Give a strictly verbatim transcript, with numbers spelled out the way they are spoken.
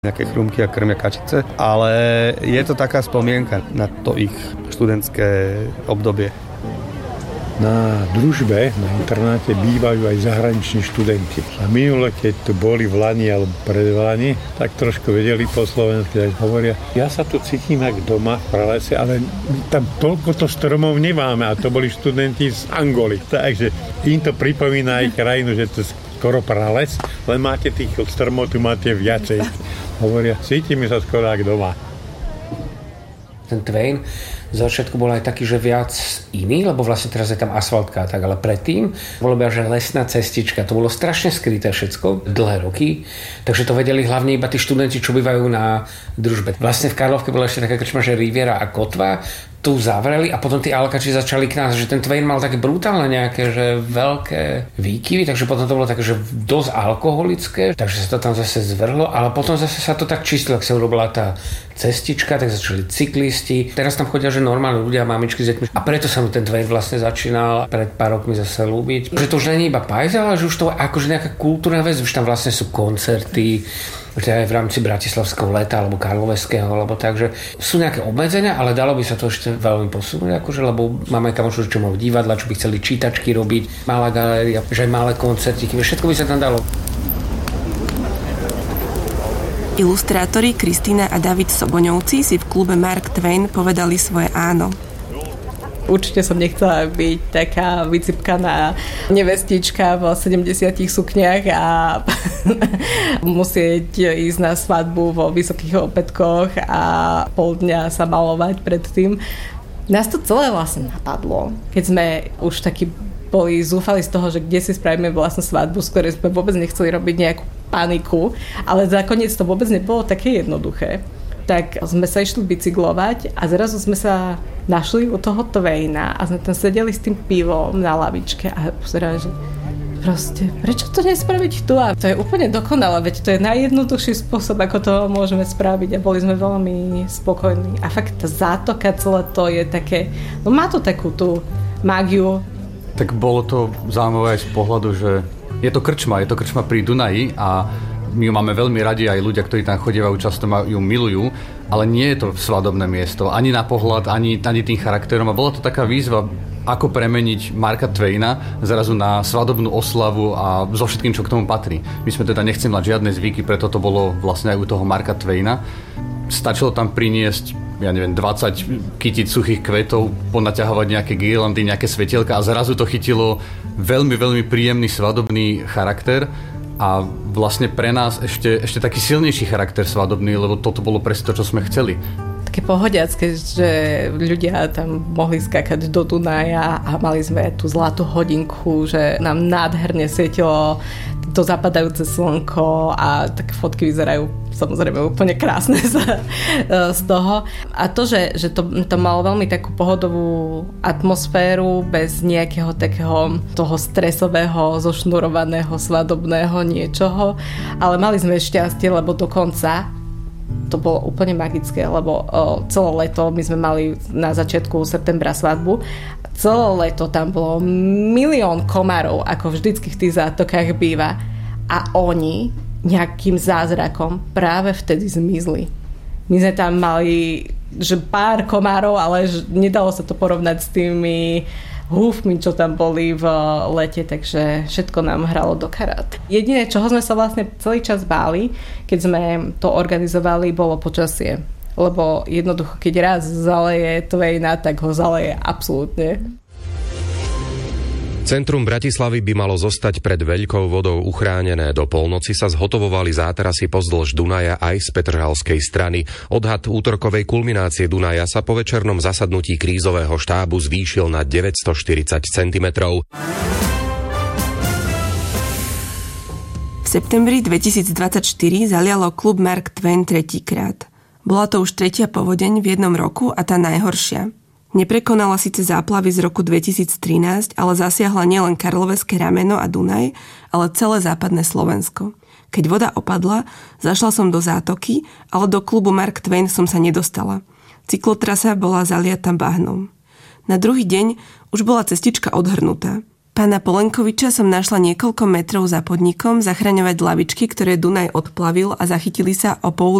nejaké chrumky a krmia kačice, ale je to taká spomienka na to ich študentské obdobie. Na družbe, na internáte bývajú aj zahraniční študenti. A minule, keď tu boli v Lani alebo predvlani, tak trošku vedeli po slovensky, tak hovoria, ja sa tu cítim jak doma v pralese, ale my tam toľko to stromov nemáme a to boli študenti z Angoly. Takže im to pripomína aj krajinu, že to je skoro prales, len máte tých stromov, tu máte viacej. Hovoria, cítime sa skoro jak doma. Ten Twain z začiatku bol aj taký, že viac iný, lebo vlastne teraz je tam asfaltka, tak, ale predtým bolo by že lesná cestička. To bolo strašne skryté všetko, dlhé roky, takže to vedeli hlavne iba tí študenti, čo bývajú na družbe. Vlastne v Karlovke bola ešte taká krčma, že Riviera a Kotva, tu zavreli a potom tí alkači začali k nás, že ten Twain mal také brutálne nejaké, že veľké výkyvy, takže potom to bolo také, že dosť alkoholické, takže sa to tam zase zvrhlo, ale potom zase sa to tak čistilo, ak sa urobila tá cestička, tak začali cyklisti. Teraz tam chodia, že normálni ľudia, mamičky s deťmi. A preto sa mu ten Twain vlastne začínal pred pár rokmi zase ľúbiť. Že to už nie je iba pajs, ale že už to akože nejaká kultúrna vec, už tam vlastne sú koncerty, aj v rámci Bratislavského leta alebo Karloveského, alebo tak, že sú nejaké obmedzenia, ale dalo by sa to ešte veľmi posunúť, akože, lebo máme aj kamošov, čo majú divadla, čo by chceli čítačky robiť, malá galéria, že aj malé koncertíky, všetko by sa tam dalo. Ilustrátori Kristína a David Soboňovci si v klube Mark Twain povedali svoje áno. Určite som nechcela byť taká vycipkaná nevestička v sedemdesiatich sukniach a musieť ísť na svadbu vo vysokých opätkoch a pol dňa sa malovať predtým. Nás to celé vlastne napadlo, keď sme už takí boli zúfali z toho, že kde si spravíme vlastnú svadbu, skôr sme vôbec nechceli robiť nejakú paniku, ale nakoniec to vôbec nebolo také jednoduché. Tak sme sa išli bicyklovať a zrazu sme sa našli u toho Twaina a sme tam sedeli s tým pivom na lavičke a pozerali, že proste, prečo to nespraviť tu? A to je úplne dokonalé, veď to je najjednoduchší spôsob, ako to môžeme spraviť a boli sme veľmi spokojní. A fakt tá zátoka, celé to je také, no má to takú tú mágiu. Tak bolo to zaujímavé aj z pohľadu, že je to krčma, je to krčma pri Dunaji a my ju máme veľmi radi, aj ľudia, ktorí tam chodievajú, často ju milujú, ale nie je to svadobné miesto, ani na pohľad, ani, ani tým charakterom. A bola to taká výzva, ako premeniť Marka Twaina zrazu na svadobnú oslavu a so všetkým, čo k tomu patrí. My sme teda nechceli mať žiadne zvyky, preto to bolo vlastne aj u toho Marka Twaina. Stačilo tam priniesť, ja neviem, dvadsať kytíc suchých kvetov, ponaťahovať nejaké girlandy, nejaké svetielka a zrazu to chytilo veľmi, veľmi príjemný svadobný charakter. A vlastne pre nás ešte, ešte taký silnejší charakter svadobný, lebo toto bolo presne to, čo sme chceli. Také pohodiacké, že ľudia tam mohli skákať do Dunaja a mali sme tú zlatú hodinku, že nám nádherne svietilo to zapadajúce slnko a také fotky vyzerajú samozrejme úplne krásne z, z toho. A to, že, že to, to malo veľmi takú pohodovú atmosféru bez nejakého takého toho stresového, zošnurovaného, svadobného niečoho. Ale mali sme šťastie, lebo dokonca to bolo úplne magické, lebo o, celé leto my sme mali na začiatku septembra svadbu. Celé leto tam bolo milión komárov, ako vždycky v tých zátokách býva. A oni nejakým zázrakom práve vtedy zmizli. My sme tam mali že pár komárov, ale nedalo sa to porovnať s tými húfmi, čo tam boli v lete, takže všetko nám hralo do karát. Jediné, čoho sme sa vlastne celý čas báli, keď sme to organizovali, bolo počasie. Lebo jednoducho, keď raz zaleje Twaina, tak ho zaleje absolútne. Centrum Bratislavy by malo zostať pred veľkou vodou uchránené. Do polnoci sa zhotovovali zátarasy pozdĺž Dunaja aj z petržalskej strany. Odhad útorkovej kulminácie Dunaja sa po večernom zasadnutí krízového štábu zvýšil na deväťstoštyridsať centimetrov. V septembri dvetisícdvadsaťštyri zalialo klub Mark Twain tretíkrát. Bola to už tretia povodeň v jednom roku a tá najhoršia. Neprekonala síce záplavy z roku dvetisíctrinásť, ale zasiahla nielen Karloveské rameno a Dunaj, ale celé západné Slovensko. Keď voda opadla, zašla som do zátoky, ale do klubu Mark Twain som sa nedostala. Cyklotrasa bola zaliata bahnom. Na druhý deň už bola cestička odhrnutá. Pána Polenkoviča som našla niekoľko metrov za podnikom zachraňovať lavičky, ktoré Dunaj odplavil a zachytili sa o